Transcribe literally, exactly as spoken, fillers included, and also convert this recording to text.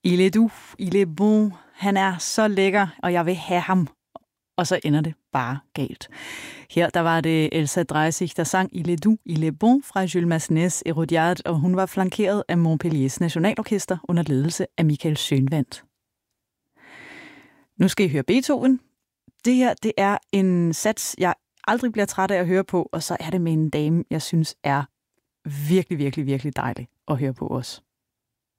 Il est doux, il est bon. Han er så lækker, og jeg vil have ham. Og så ender det bare galt. Her der var det Elsa Dreisig, der sang Il est doux, il est bon fra Jules Massenets Hérodiade, og hun var flankeret af Montpelliers Nationalorkester under ledelse af Michael Schönwandt. Nu skal I høre Beethoven. Det her, det er en sats, jeg aldrig bliver træt af at høre på, og så er det med en dame, jeg synes er virkelig, virkelig, virkelig dejlig at høre på også.